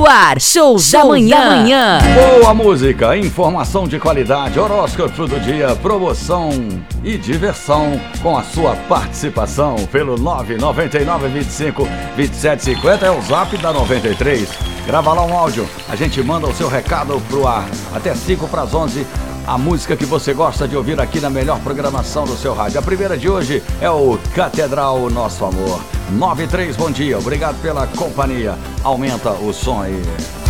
No ar, shows da manhã. Boa música, informação de qualidade, horóscopo do dia, promoção e diversão com a sua participação pelo 999252750 é o zap da 93. Grava lá um áudio, a gente manda o seu recado pro ar. Até 5 para as 11, a música que você gosta de ouvir aqui na melhor programação do seu rádio. A primeira de hoje é o Catedral Nosso Amor. 93, bom dia, obrigado pela companhia. Aumenta o som aí.